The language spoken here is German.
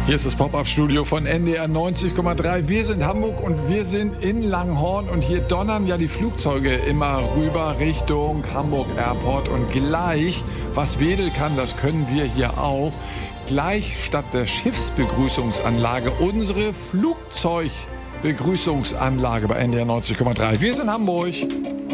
Hier ist das Pop-Up-Studio von NDR 90,3. Wir sind Hamburg und wir sind in Langhorn und hier donnern ja die Flugzeuge immer rüber Richtung Hamburg Airport und gleich, was Wedel kann, das können wir hier auch, gleich statt der Schiffsbegrüßungsanlage unsere Flugzeugbegrüßungsanlage bei NDR 90,3. Wir sind Hamburg.